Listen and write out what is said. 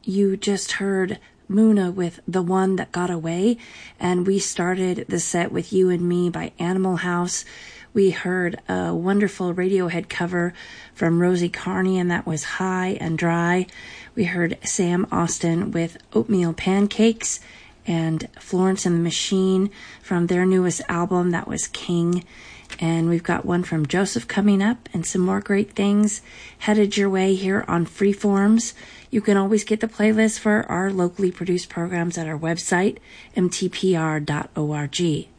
you just heard Muna with The One That Got Away, and we started the set with You and Me by Animal House. We heard a wonderful Radiohead cover from Rosie Carney, and that was High and Dry. We heard Sam Austin with Oatmeal Pancakes, and Florence and the Machine from their newest album, that was King. And we've got one from Joseph coming up and some more great things headed your way here on Freeforms. You can always get the playlist for our locally produced programs at our website, mtpr.org.